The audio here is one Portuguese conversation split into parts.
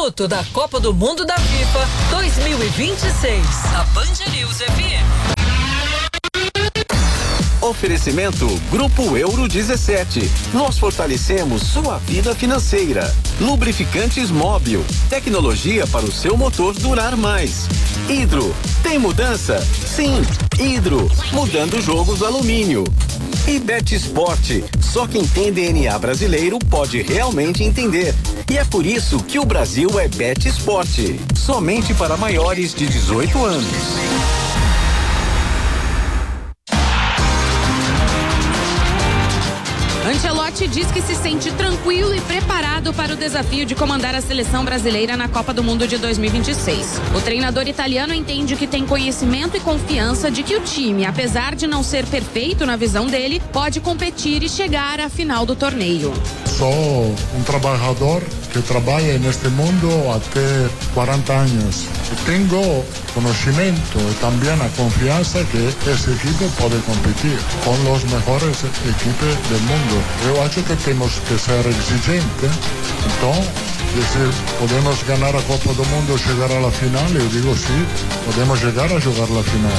minuto da Copa do Mundo da FIFA 2026. A Band News FM. Oferecimento Grupo Euro 17. Nós fortalecemos sua vida financeira. Lubrificantes Móbil. Tecnologia para o seu motor durar mais. Hidro. Tem mudança? Sim. Hidro. Mudando jogos alumínio. E Bet Sport. Só quem tem DNA brasileiro pode realmente entender. E é por isso que o Brasil é Bet Sport. Somente para maiores de 18 anos. Ancelotti diz que se sente tranquilo e preparado para o desafio de comandar a seleção brasileira na Copa do Mundo de 2026. O treinador italiano entende que tem conhecimento e confiança de que o time, apesar de não ser perfeito na visão dele, pode competir e chegar à final do torneio. Sou trabalhador que trabalha neste mundo até 40 anos. E tenho conhecimento e também a confiança que esse equipe pode competir com os melhores equipes do mundo. Eu acho que temos que ser exigentes. Então, se podemos ganhar a Copa do Mundo e chegar à final, eu digo sim, podemos chegar a jogar a final.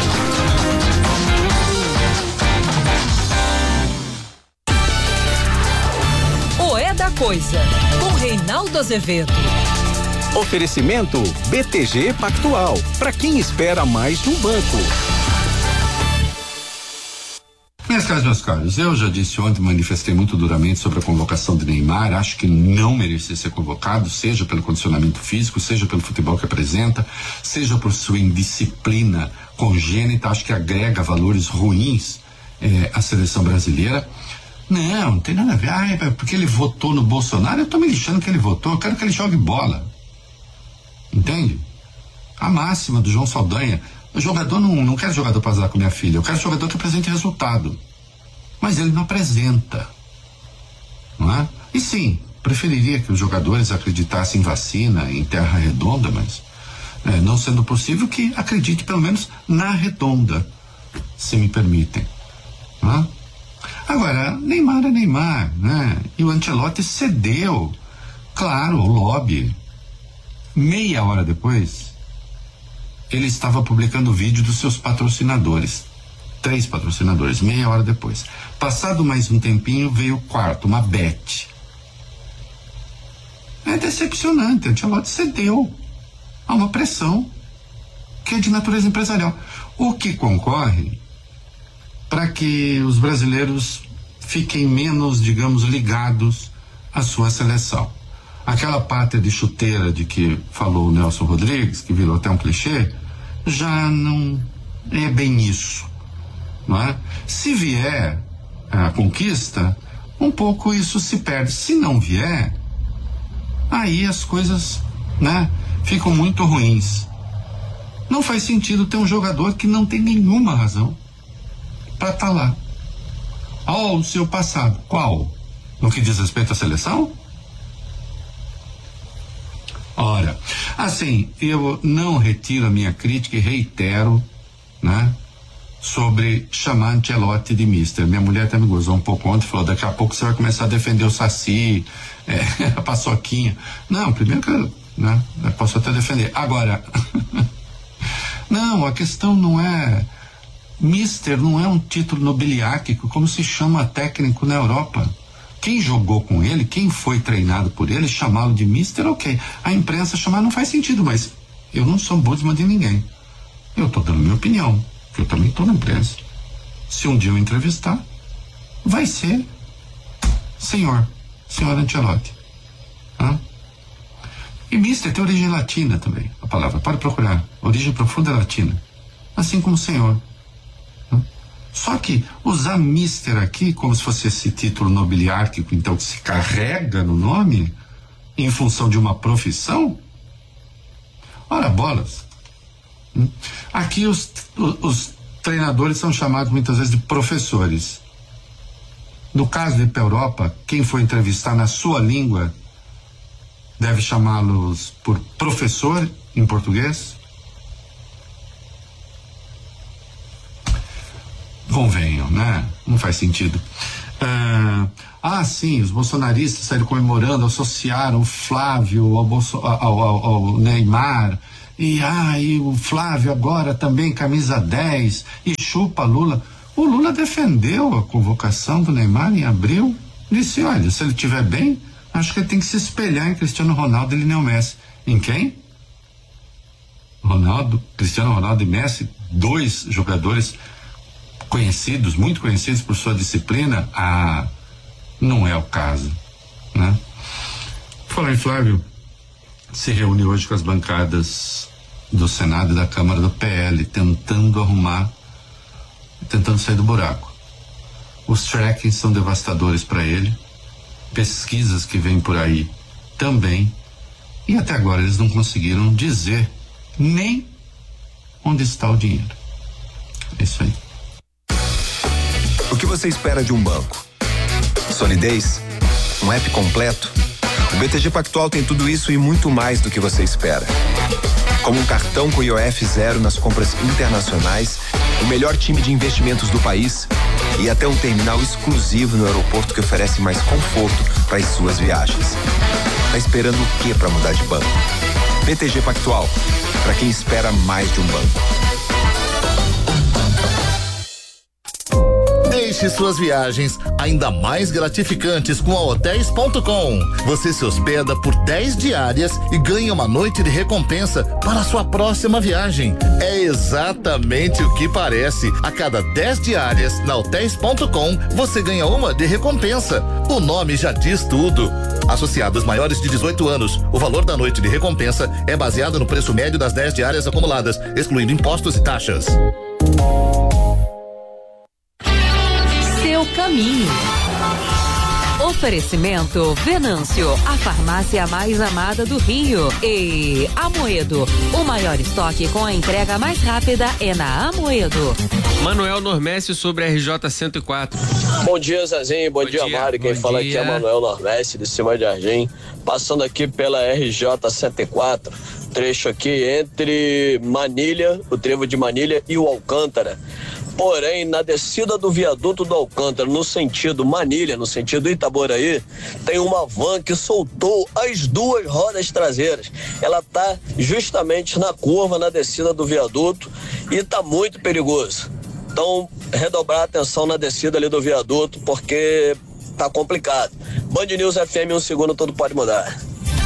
Coisa, com Reinaldo Azevedo. Oferecimento BTG Pactual, para quem espera mais de um banco. Minhas caras, meus caros, eu já disse ontem, manifestei muito duramente sobre a convocação de Neymar, acho que não merecia ser convocado, seja pelo condicionamento físico, seja pelo futebol que apresenta, seja por sua indisciplina congênita, acho que agrega valores ruins à seleção brasileira. Não tem nada a ver. Porque ele votou no Bolsonaro, eu tô me lixando que ele votou, eu quero que ele jogue bola. Entende? A máxima do João Saldanha. O jogador não quero jogador pra azar com minha filha, eu quero jogador que apresente resultado. Mas ele não apresenta. Não é? E sim, preferiria que os jogadores acreditassem em vacina, em terra redonda, mas não sendo possível que acredite pelo menos na redonda, se me permitem. Não é? Agora, Neymar é Neymar, né? E o Ancelotti cedeu, claro, o lobby. Meia hora depois, ele estava publicando o vídeo dos seus patrocinadores. 3 patrocinadores, meia hora depois. Passado mais um tempinho, veio o quarto, uma bet. É decepcionante, o Ancelotti cedeu a uma pressão que é de natureza empresarial. O que concorre para que os brasileiros fiquem menos, digamos, ligados à sua seleção. Aquela pátria de chuteira de que falou o Nelson Rodrigues, que virou até um clichê, já não é bem isso, não é? Se vier a conquista, um pouco isso se perde. Se não vier, aí as coisas, né, ficam muito ruins. Não faz sentido ter um jogador que não tem nenhuma razão para estar lá. O seu passado. Qual? No que diz respeito à seleção? Ora, assim, eu não retiro a minha crítica e reitero, né, sobre chamar Ancelotti de mister. Minha mulher até me gozou um pouco ontem, falou, daqui a pouco você vai começar a defender o Saci, a Paçoquinha. Não, primeiro que eu, né, eu posso até defender. Agora, não, a questão não é mister, não é um título nobiliárquico como se chama técnico na Europa. Quem jogou com ele, quem foi treinado por ele, chamá-lo de mister, ok. A imprensa chamar não faz sentido, mas eu não sou ombudsman de ninguém. Eu estou dando minha opinião, que eu também estou na imprensa. Se um dia eu entrevistar, vai ser senhor Ancelotti. E mister tem origem latina também, a palavra, pode procurar, origem profunda latina, assim como senhor. Só que usar mister aqui como se fosse esse título nobiliárquico, então, que se carrega no nome em função de uma profissão, ora bolas. Aqui os treinadores são chamados muitas vezes de professores. No caso de ir para a Europa, quem for entrevistar na sua língua deve chamá-los por professor em português. Convenham, né? Não faz sentido. Sim, os bolsonaristas saíram comemorando, associaram o Flávio ao Neymar, e o Flávio agora também camisa 10, e chupa Lula. O Lula defendeu a convocação do Neymar em abril, disse, olha, se ele estiver bem, acho que ele tem que se espelhar em Cristiano Ronaldo e Lionel Messi. Em quem? Cristiano Ronaldo e Messi, 2 jogadores conhecidos, muito conhecidos por sua disciplina. Não é o caso, né? Falar em Flávio, se reúne hoje com as bancadas do Senado e da Câmara do PL, tentando sair do buraco. Os trackings são devastadores para ele, pesquisas que vêm por aí também, e até agora eles não conseguiram dizer nem onde está o dinheiro. É isso aí. O que você espera de um banco? Solidez? Um app completo? O BTG Pactual tem tudo isso e muito mais do que você espera. Como um cartão com IOF zero nas compras internacionais, o melhor time de investimentos do país e até um terminal exclusivo no aeroporto que oferece mais conforto para as suas viagens. Tá esperando o que para mudar de banco? BTG Pactual, para quem espera mais de um banco. Deixe suas viagens ainda mais gratificantes com a Hotels.com. Você se hospeda por 10 diárias e ganha uma noite de recompensa para a sua próxima viagem. É exatamente o que parece. A cada 10 diárias na Hotels.com, você ganha uma de recompensa. O nome já diz tudo. Associados maiores de 18 anos, o valor da noite de recompensa é baseado no preço médio das 10 diárias acumuladas, excluindo impostos e taxas. Caminho. Oferecimento Venâncio, a farmácia mais amada do Rio. E Amoedo, o maior estoque com a entrega mais rápida é na Amoedo. Manuel Normessi sobre a RJ 104. Bom dia, Zezinho. Bom dia, Mário. Quem fala aqui é Manuel Normessi, de Cima de Jardim. Passando aqui pela RJ 104, trecho aqui entre Manilha, o trevo de Manilha e o Alcântara. Porém, na descida do viaduto do Alcântara, no sentido Manilha, no sentido Itaboraí, tem uma van que soltou as 2 rodas traseiras. Ela está justamente na curva, na descida do viaduto, e está muito perigoso. Então, redobrar a atenção na descida ali do viaduto, porque tá complicado. Band News FM, 1 segundo, tudo pode mudar.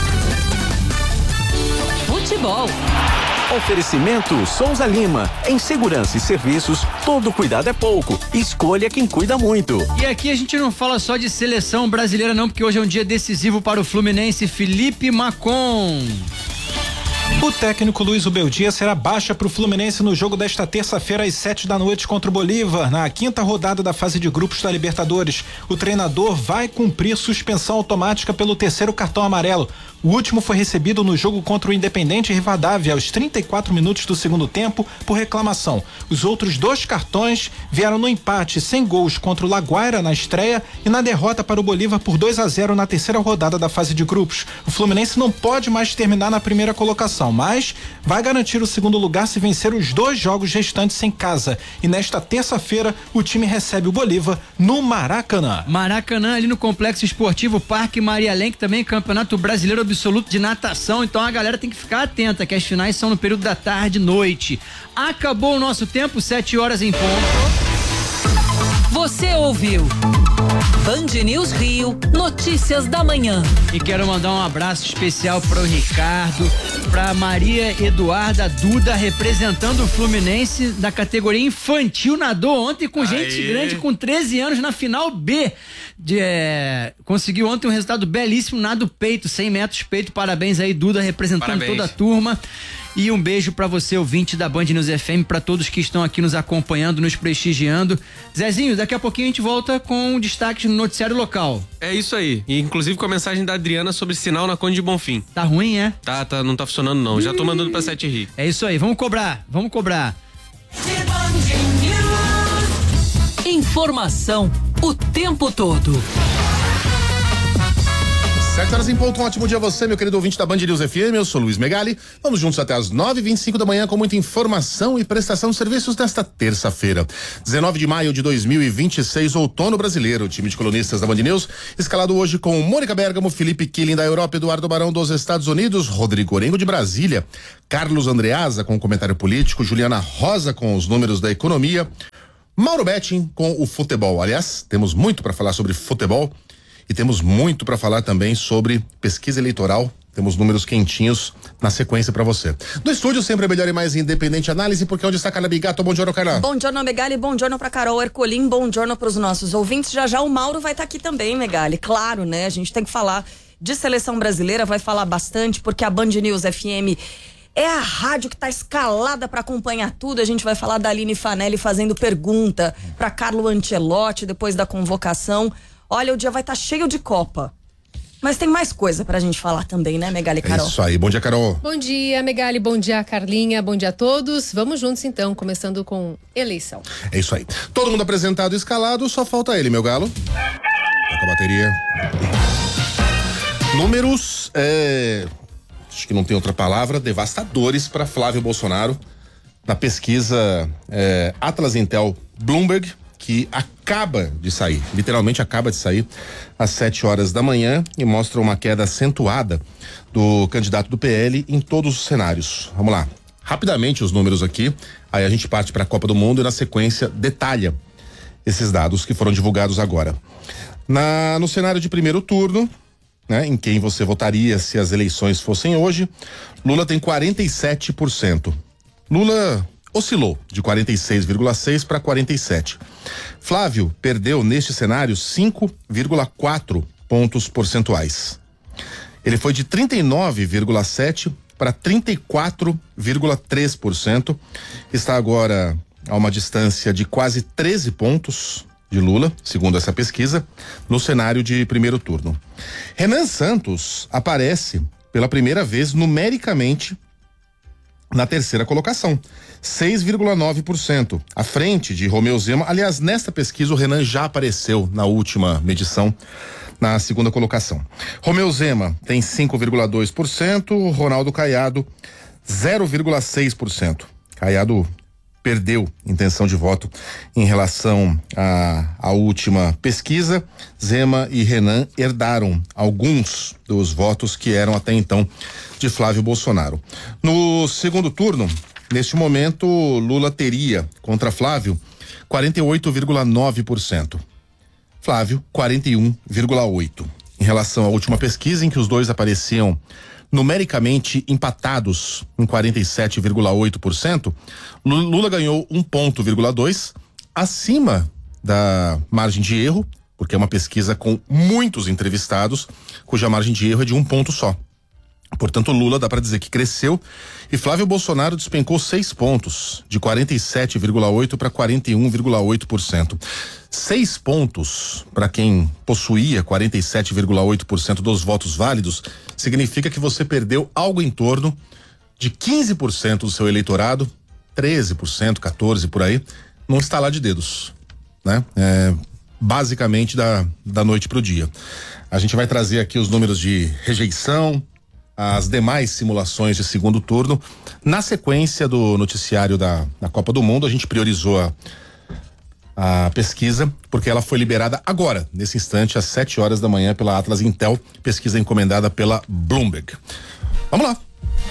Futebol. Oferecimento Souza Lima. Em segurança e serviços, todo cuidado é pouco. Escolha quem cuida muito. E aqui a gente não fala só de seleção brasileira não, porque hoje é um dia decisivo para o Fluminense. Felipe Macon. O técnico Luiz Ubeldia será baixa para o Fluminense no jogo desta terça-feira às 19h contra o Bolívar, na 5ª rodada da fase de grupos da Libertadores. O treinador vai cumprir suspensão automática pelo 3º cartão amarelo. O último foi recebido no jogo contra o Independente Rivadavia aos 34 minutos do segundo tempo por reclamação. Os outros 2 cartões vieram no empate sem gols contra o Laguaira na estreia e na derrota para o Bolívar por 2-0 na 3ª rodada da fase de grupos. O Fluminense não pode mais terminar na primeira colocação, mas vai garantir o segundo lugar se vencer os 2 jogos restantes em casa. E nesta terça-feira o time recebe o Bolívar no Maracanã. Maracanã, ali no Complexo Esportivo Parque Maria Lenk, também Campeonato Brasileiro Absoluto de Natação. Então a galera tem que ficar atenta, que as finais são no período da tarde e noite. Acabou o nosso tempo, 7h em ponto. Você ouviu Band News Rio, notícias da manhã. E quero mandar um abraço especial para o Ricardo, para Maria Eduarda Duda, representando o Fluminense da categoria infantil, nadou ontem com gente grande com 13 anos na final B. Conseguiu ontem um resultado belíssimo, nado peito, 100 metros peito. Parabéns aí, Duda, representando toda a turma. E um beijo pra você, ouvinte da Band News FM, pra todos que estão aqui nos acompanhando, nos prestigiando. Zezinho, daqui a pouquinho a gente volta com destaques no noticiário local. É isso aí. E inclusive com a mensagem da Adriana sobre sinal na Conde de Bonfim. Tá ruim, é? Tá, não tá funcionando não. Já tô mandando pra 7 Rio. É isso aí, vamos cobrar. Informação o tempo todo. 7 horas em ponto, um ótimo dia a você, meu querido ouvinte da Band News FM, eu sou Luiz Megali, vamos juntos até as 9h25 da manhã com muita informação e prestação de serviços nesta terça-feira, 19 de maio de 2026, outono brasileiro, o time de colunistas da Band News, escalado hoje com Mônica Bergamo, Felipe Killing da Europa, Eduardo Barão dos Estados Unidos, Rodrigo Orengo de Brasília, Carlos Andreasa com o comentário político, Juliana Rosa com os números da economia, Mauro Betting com o futebol. Aliás, temos muito para falar sobre futebol e temos muito para falar também sobre pesquisa eleitoral. Temos números quentinhos na sequência para você. Do estúdio, sempre a melhor e mais independente análise, porque onde está Carla Bigato? Bom giorno, Carla. Bom giorno, Megali. Bom giorno para Carol Ercolim. Bom giorno para os nossos ouvintes. Já o Mauro vai estar aqui também, Megali. Claro, né? A gente tem que falar de seleção brasileira, vai falar bastante, porque a Band News FM é a rádio que está escalada para acompanhar tudo. A gente vai falar da Aline Fanelli fazendo pergunta para Carlo Ancelotti depois da convocação. Olha, o dia vai estar cheio de Copa. Mas tem mais coisa pra gente falar também, né, Megali e Carol? É isso aí. Bom dia, Carol. Bom dia, Megali. Bom dia, Carlinha. Bom dia a todos. Vamos juntos, então, começando com eleição. É isso aí. Todo mundo apresentado e escalado, só falta ele, meu galo. Toca a bateria. Números, acho que não tem outra palavra, devastadores para Flávio Bolsonaro na pesquisa Atlas Intel Bloomberg, que acaba de sair, literalmente acaba de sair às 7 horas da manhã e mostra uma queda acentuada do candidato do PL em todos os cenários. Vamos lá, rapidamente os números aqui, aí a gente parte para a Copa do Mundo e na sequência detalha esses dados que foram divulgados agora. No cenário de primeiro turno, né, em quem você votaria se as eleições fossem hoje, Lula tem 47%. Lula oscilou de 46,6 para 47. Flávio perdeu neste cenário 5,4 pontos percentuais. Ele foi de 39,7 para 34,3%. Está agora a uma distância de quase 13 pontos de Lula, segundo essa pesquisa, no cenário de primeiro turno. Renan Santos aparece pela primeira vez numericamente na terceira colocação, 6,9%, à frente de Romeu Zema. Aliás, nesta pesquisa o Renan já apareceu na última medição, na segunda colocação. Romeu Zema tem 5,2%, Ronaldo Caiado 0,6%. Caiado perdeu intenção de voto em relação à última pesquisa. Zema e Renan herdaram alguns dos votos que eram até então de Flávio Bolsonaro. No segundo turno, neste momento, Lula teria contra Flávio 48,9%. Flávio, 41,8%. Em relação à última pesquisa, em que os dois apareciam numericamente empatados em 47,8%, Lula ganhou 1,2 ponto acima da margem de erro, porque é uma pesquisa com muitos entrevistados, cuja margem de erro é de 1 ponto só. Portanto, Lula dá para dizer que cresceu e Flávio Bolsonaro despencou 6 pontos, de 47,8% para 41,8%. 6 pontos para quem possuía 47,8% dos votos válidos significa que você perdeu algo em torno de 15% do seu eleitorado, 13%, 14% por aí, num estalar de dedos, né? Basicamente da noite pro dia. A gente vai trazer aqui os números de rejeição, as demais simulações de segundo turno. Na sequência do noticiário da Copa do Mundo, a gente priorizou a pesquisa, porque ela foi liberada agora, nesse instante, às 7 horas da manhã, pela Atlas Intel, pesquisa encomendada pela Bloomberg. Vamos lá.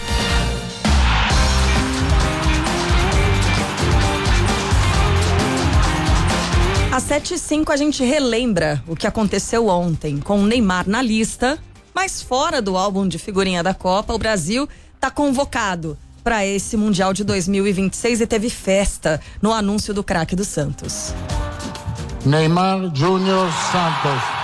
Às 7h05 a gente relembra o que aconteceu ontem, com o Neymar na lista, mas fora do álbum de figurinha da Copa. O Brasil está convocado para esse Mundial de 2026 e teve festa no anúncio do craque do Santos. Neymar Júnior Santos.